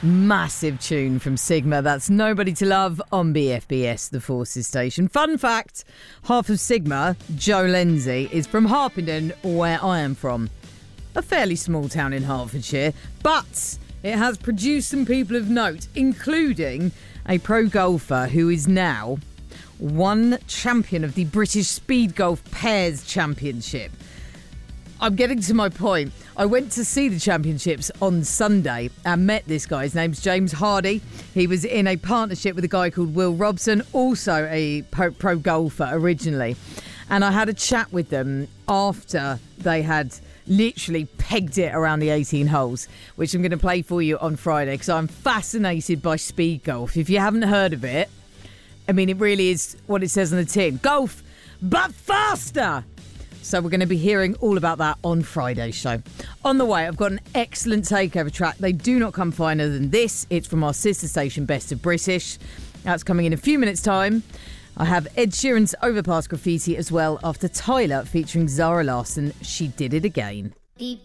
Massive tune from Sigma. That's Nobody to Love on BFBS, the Forces station. Fun fact, half of Sigma, Joe Lindsay, is from Harpenden, where I am from. A fairly small town in Hertfordshire, but it has produced some people of note, including a pro golfer who is now one champion of the British Speed Golf Pairs Championship. I'm getting to my point. I went to see the championships on Sunday and met this guy. His name's James Hardy. He was in a partnership with a guy called Will Robson, also a pro golfer originally. And I had a chat with them after they had literally pegged it around the 18 holes, which I'm going to play for you on Friday because I'm fascinated by speed golf. If you haven't heard of it, I mean, it really is what it says on the tin. Golf, but faster! So we're going to be hearing all about that on Friday's show. On the way, I've got an excellent takeover track. They do not come finer than this. It's from our sister station, Best of British. That's coming in a few minutes' time. I have Ed Sheeran's Overpass Graffiti as well after Tyler featuring Zara Larsson. She Did It Again.